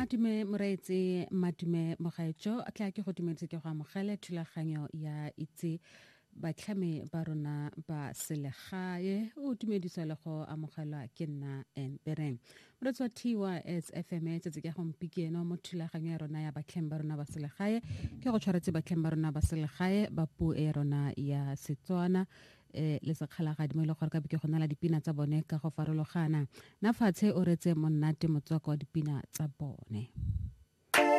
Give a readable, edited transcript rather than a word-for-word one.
Madume moreetsi madume mogaetso a tla ke go dumetse ke go amogele thulaganyo ya itse batlhami ba rona ba selegae o dumediswa le go amogelwa ke nna Pereng moreetsi wa TYS FM tsetse ke gompikeno mo thulaganyo ya rona ya batlhami ba rona ba selegae ke go tshwaretse batlhami ba rona ba selegae ba puo e rona ya Setswana le sekgalagadi mo ile gore ka ke go nala dipina tsa bone ka go farologana na fatshe o retse monnate motswako wa dipina tsa bone.